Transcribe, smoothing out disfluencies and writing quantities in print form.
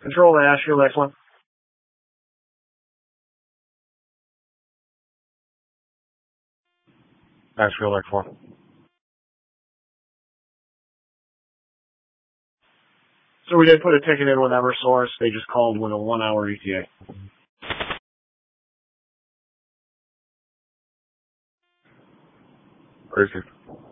Control to Ashfield, excellent. Ashfield, X4. So we did put a ticket in with Eversource. They just called with a 1-hour ETA. Crazy.